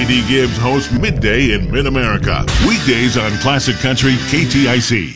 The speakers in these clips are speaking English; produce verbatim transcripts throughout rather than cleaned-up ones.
J D Gibbs hosts Midday in Mid-America. Weekdays on Classic Country K T I C.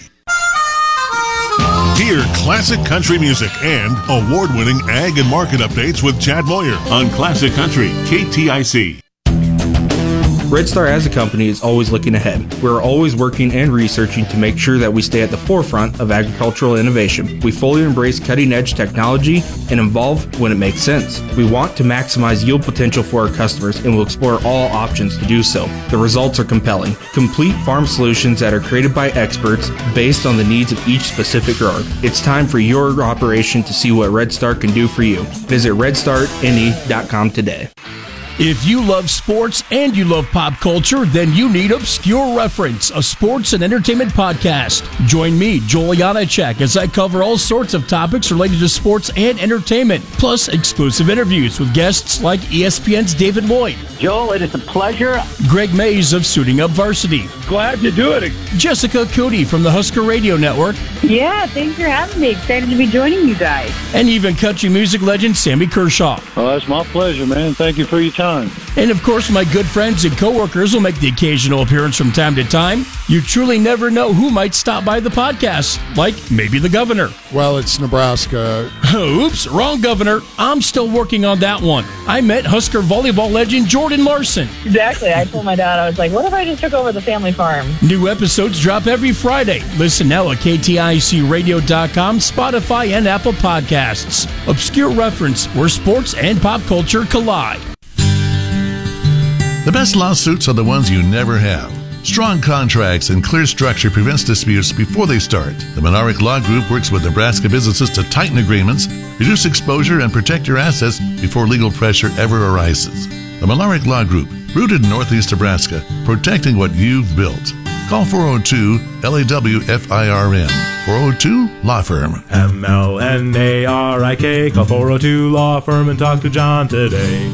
Hear classic country music and award-winning ag and market updates with Chad Moyer on Classic Country K T I C. Red Star as a company is always looking ahead. We're always working and researching to make sure that we stay at the forefront of agricultural innovation. We fully embrace cutting-edge technology and evolve when it makes sense. We want to maximize yield potential for our customers and will explore all options to do so. The results are compelling. Complete farm solutions that are created by experts based on the needs of each specific grower. It's time for your operation to see what Red Star can do for you. Visit red star n e dot com today. If you love sports and you love pop culture, then you need Obscure Reference, a sports and entertainment podcast. Join me, Joel Janacek, as I cover all sorts of topics related to sports and entertainment, plus exclusive interviews with guests like E S P N's David Lloyd. Joel, it is a pleasure. Greg Mays of Suiting Up Varsity. Glad to do it. Jessica Cootie from the Husker Radio Network. Yeah, thanks for having me. Excited to be joining you guys. And even country music legend Sammy Kershaw. Well, that's my pleasure, man. Thank you for your time. And of course, my good friends and coworkers will make the occasional appearance from time to time. You truly never know who might stop by the podcast, like maybe the governor. Well, it's Nebraska. Oops, wrong governor. I'm still working on that one. I met Husker volleyball legend Jordan Larson. Exactly. I told my dad, I was like, what if I just took over the family farm? New episodes drop every Friday. Listen now at K T I C radio dot com, Spotify, and Apple Podcasts. Obscure Reference, where sports and pop culture collide. The best lawsuits are the ones you never have. Strong contracts and clear structure prevents disputes before they start. The Monarch Law Group works with Nebraska businesses to tighten agreements, reduce exposure, and protect your assets before legal pressure ever arises. The Monarch Law Group, rooted in Northeast Nebraska, protecting what you've built. Call four oh two L A W F I R M. four oh two Law Firm. M L N A R I K. Call four oh two Law Firm and talk to John today.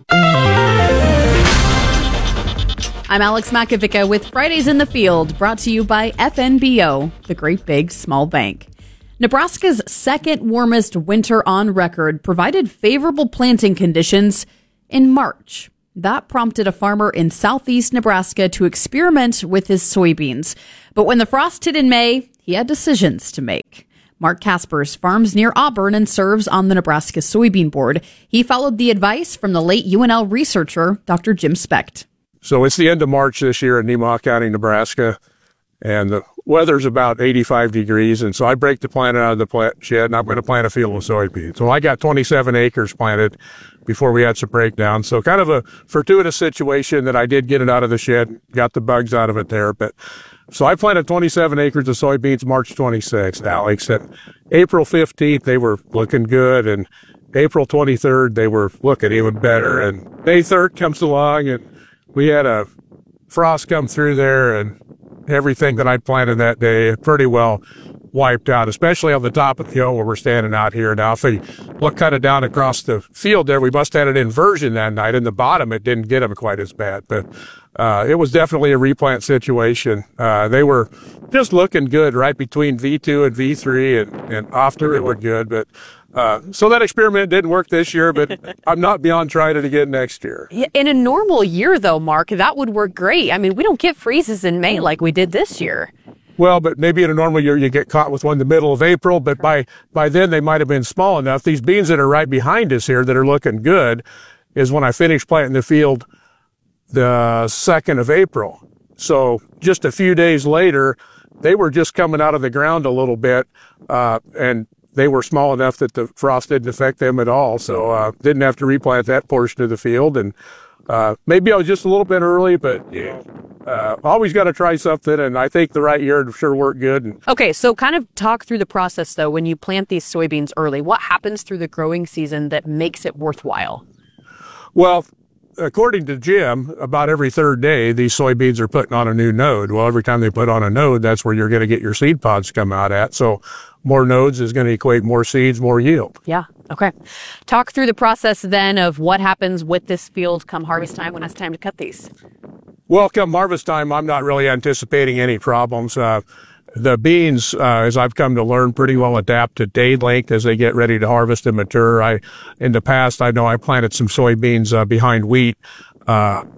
I'm Alex Makovica with Fridays in the Field, brought to you by F N B O, the Great Big Small Bank. Nebraska's second warmest winter on record provided favorable planting conditions in March. That prompted a farmer in southeast Nebraska to experiment with his soybeans. But when the frost hit in May, he had decisions to make. Mark Kaspers farms near Auburn and serves on the Nebraska Soybean Board. He followed the advice from the late U N L researcher, Doctor Jim Specht. So it's the end of March this year in Nemaha County, Nebraska, and the weather's about eighty-five degrees, and so I break the plant out of the plant shed, and I'm going to plant a field of soybeans. So I got twenty-seven acres planted before we had some breakdown. So kind of a fortuitous situation that I did get it out of the shed, got the bugs out of it there. But so I planted twenty-seven acres of soybeans March twenty-sixth, Alex. And April fifteenth, they were looking good, and April twenty-third, they were looking even better. And May third comes along, and we had a frost come through there, and everything that I planted that day pretty well wiped out, especially on the top of the hill where we're standing out here now. If you look kind of down across the field there, we must have had an inversion that night. In the bottom, it didn't get them quite as bad, but uh, it was definitely a replant situation. Uh, they were just looking good right between V two and V three, and, and after it were good, but Uh, so that experiment didn't work this year, but I'm not beyond trying it again next year. In a normal year, though, Mark, that would work great. I mean, we don't get freezes in May like we did this year. Well, but maybe in a normal year you get caught with one in the middle of April, but by, by then they might have been small enough. These beans that are right behind us here that are looking good is when I finished planting the field the second of April. So just a few days later, they were just coming out of the ground a little bit, uh, and they were small enough that the frost didn't affect them at all, so uh, didn't have to replant that portion of the field. And uh, maybe I was just a little bit early, but yeah, uh, always got to try something, and I think the right year sure worked good. And okay, so kind of talk through the process, though, when you plant these soybeans early. What happens through the growing season that makes it worthwhile? Well, according to Jim, about every third day, these soybeans are putting on a new node. Well, every time they put on a node, that's where you're going to get your seed pods come out at. So more nodes is going to equate more seeds, more yield. Yeah. Okay. Talk through the process then of what happens with this field come harvest time when it's time to cut these. Well, come harvest time, I'm not really anticipating any problems. Uh, the beans, uh, as I've come to learn, pretty well adapt to day length as they get ready to harvest and mature. I, in the past, I know I planted some soybeans uh, behind wheat. Uh,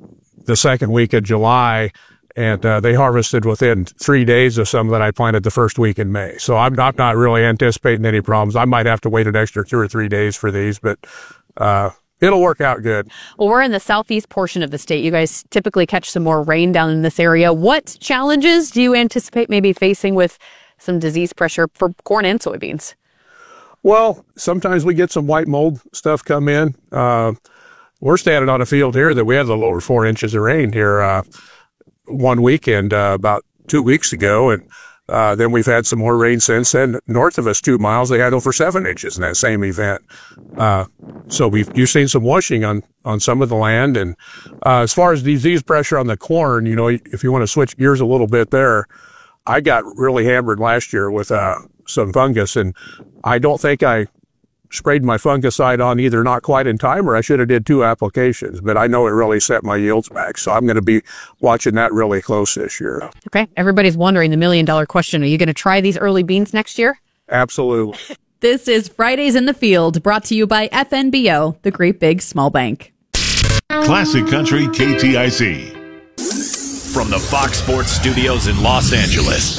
the second week of July, and uh, they harvested within three days of some that I planted the first week in May. So I'm not, not really anticipating any problems. I might have to wait an extra two or three days for these, but uh, it'll work out good. Well, we're in the southeast portion of the state. You guys typically catch some more rain down in this area. What challenges do you anticipate maybe facing with some disease pressure for corn and soybeans? Well, sometimes we get some white mold stuff come in. Uh, we're standing on a field here that we had a little over four inches of rain here uh, one weekend uh, about two weeks ago, and uh, then we've had some more rain since then. North of us, two miles, they had over seven inches in that same event. Uh, so we've you've seen some washing on on some of the land, and uh, as far as disease pressure on the corn, you know, if you want to switch gears a little bit there, I got really hammered last year with uh, some fungus, and I don't think I sprayed my fungicide on either not quite in time, or I should have did two applications, but I know it really set my yields back. So I'm going to be watching that really close this year. Okay. Everybody's wondering the million dollar question. Are you going to try these early beans next year? Absolutely. This is Fridays in the Field, brought to you by F N B O, the Great Big Small Bank. Classic Country K T I C. From the Fox Sports Studios in Los Angeles,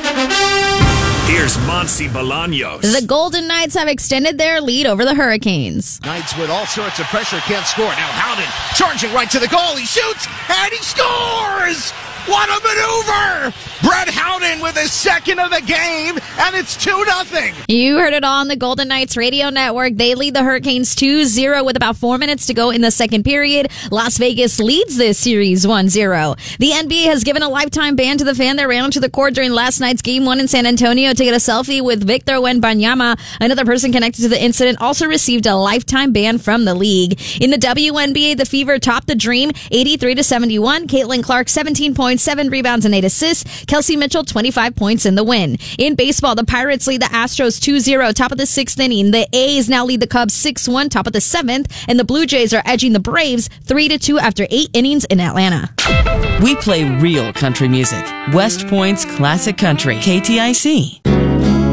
here's Monty Bolaños. The Golden Knights have extended their lead over the Hurricanes. Knights with all sorts of pressure can't score. Now Howden charging right to the goal. He shoots and he scores! What a maneuver! Brett Howden with his second of the game, and it's two nothing. You heard it all on the Golden Knights radio network. They lead the Hurricanes two zero with about four minutes to go in the second period. Las Vegas leads this series one zero. The N B A has given a lifetime ban to the fan that ran onto the court during last night's game one in San Antonio to get a selfie with Victor Wembanyama. Another person connected to the incident also received a lifetime ban from the league. In the W N B A, the Fever topped the Dream eighty-three to seventy-one. Caitlin Clark seventeen points, seven rebounds, and eight assists. Kelsey Mitchell twenty-five points in the win. In baseball, the Pirates lead the Astros two zero, top of the sixth inning. The A's now lead the Cubs six one, top of the seventh, and the Blue Jays are edging the Braves three to two after eight innings in Atlanta. We play real country music. West Point's Classic Country, K T I C.